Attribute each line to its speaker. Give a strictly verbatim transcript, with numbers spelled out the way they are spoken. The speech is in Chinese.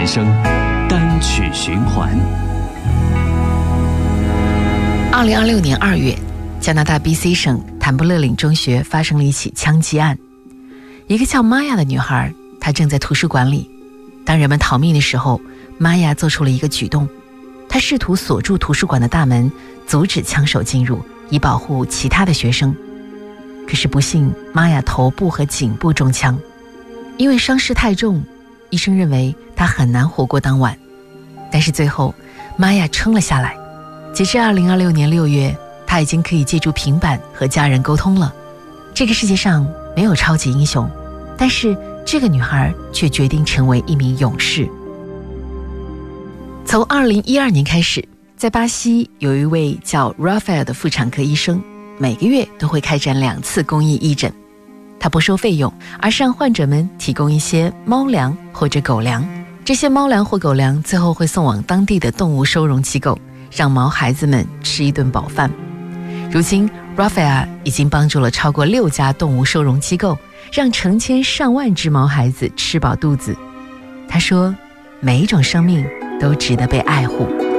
Speaker 1: 原声单曲循环。
Speaker 2: 二零二六年二月，加拿大 B C 省坦布勒岭中学发生了一起枪击案。一个叫玛雅的女孩，她正在图书馆里。当人们逃命的时候，玛雅做出了一个举动，她试图锁住图书馆的大门，阻止枪手进入，以保护其他的学生。可是不幸，玛雅头部和颈部中枪，因为伤势太重，医生认为她很难活过当晚。但是最后，玛雅撑了下来。截至二零二六年六月，她已经可以借助平板和家人沟通了。这个世界上没有超级英雄，但是这个女孩却决定成为一名勇士。从二零一二年开始，在巴西有一位叫 Rafael 的妇产科医生，每个月都会开展两次公益义诊。他不收费用，而是让患者们提供一些猫粮或者狗粮。这些猫粮或狗粮最后会送往当地的动物收容机构，让毛孩子们吃一顿饱饭。如今 Rafael 已经帮助了超过六家动物收容机构，让成千上万只毛孩子吃饱肚子。他说，每一种生命都值得被爱护。